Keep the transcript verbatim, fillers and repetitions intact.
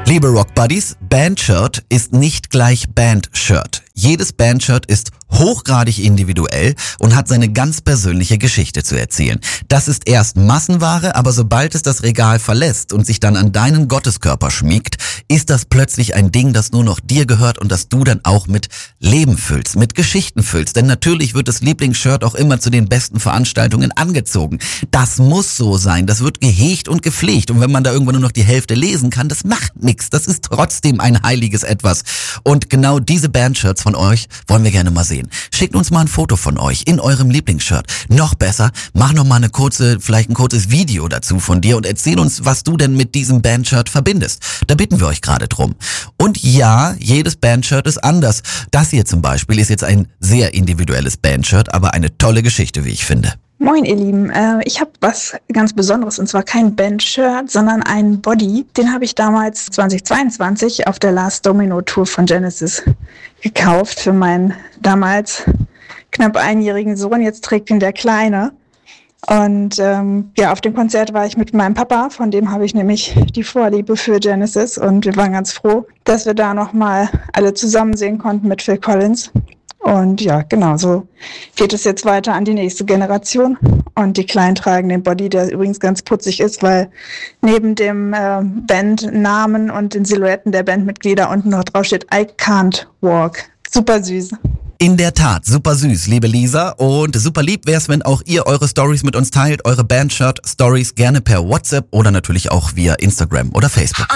Liebe Rock Buddies, Bandshirt ist nicht gleich Bandshirt. Jedes Bandshirt ist hochgradig individuell und hat seine ganz persönliche Geschichte zu erzählen. Das ist erst Massenware, aber sobald es das Regal verlässt und sich dann an deinen Gotteskörper schmiegt, ist das plötzlich ein Ding, das nur noch dir gehört und das du dann auch mit Leben füllst, mit Geschichten füllst. Denn natürlich wird das Lieblingsshirt auch immer zu den besten Veranstaltungen angezogen. Das muss so sein, das wird gehegt und gepflegt. Und wenn man da irgendwann nur noch die Hälfte lesen kann, das macht nichts. Das ist trotzdem ein heiliges Etwas. Und genau diese Bandshirts von euch wollen wir gerne mal sehen. Schickt uns mal ein Foto von euch in eurem Lieblingsshirt. Noch besser, mach noch mal eine kurze, vielleicht ein kurzes Video dazu von dir und erzähl uns, was du denn mit diesem Bandshirt verbindest. Da bitten wir euch gerade drum. Und ja, jedes Bandshirt ist anders. Das hier zum Beispiel ist jetzt ein sehr individuelles Bandshirt, aber eine tolle Geschichte, wie ich finde. Moin ihr Lieben, äh, ich habe was ganz Besonderes und zwar kein Bandshirt, sondern einen Body. Den habe ich damals zweitausendzweiundzwanzig auf der Last Domino Tour von Genesis gekauft für meinen damals knapp einjährigen Sohn. Jetzt trägt ihn der Kleine. Und ähm, ja, auf dem Konzert war ich mit meinem Papa, von dem habe ich nämlich die Vorliebe für Genesis und wir waren ganz froh, dass wir da nochmal alle zusammen sehen konnten mit Phil Collins. Und ja, genau, so geht es jetzt weiter an die nächste Generation. Und die Kleinen tragen den Body, der übrigens ganz putzig ist, weil neben dem äh, Bandnamen und den Silhouetten der Bandmitglieder unten noch drauf steht I can't walk. Super süß. In der Tat, super süß, liebe Lisa. Und super lieb wär's, wenn auch ihr eure Stories mit uns teilt, eure Bandshirt-Stories gerne per WhatsApp oder natürlich auch via Instagram oder Facebook.